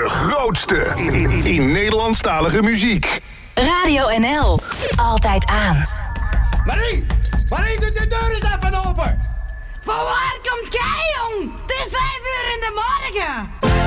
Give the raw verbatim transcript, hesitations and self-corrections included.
De grootste in, in Nederlandstalige muziek. Radio N L. Altijd aan. Marie! Marie, doe de deur eens even open! Van waar komt jij, jong? Het is vijf uur in de morgen.